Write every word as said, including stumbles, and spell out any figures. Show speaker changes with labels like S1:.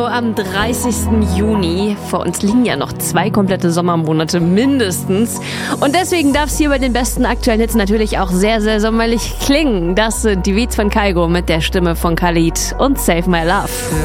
S1: Kygo am dreißigsten Juni. Vor uns liegen ja noch zwei komplette Sommermonate mindestens. Und deswegen darf es hier bei den besten aktuellen Hits natürlich auch sehr, sehr sommerlich klingen. Das sind die Beats von Kygo mit der Stimme von Khalid und Save My Love.